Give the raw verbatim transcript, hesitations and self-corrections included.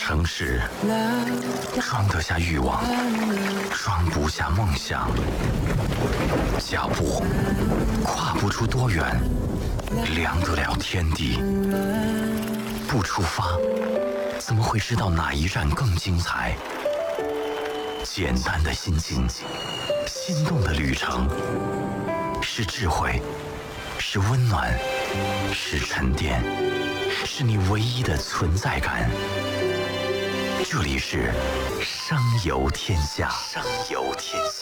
城市，装得下欲望，装不下梦想。脚步跨不出多远，量得了天地。不出发，怎么会知道哪一站更精彩？简单的心境，心动的旅程，是智慧，是温暖，是沉淀，是你唯一的存在感。这里是声游天下，声游天下。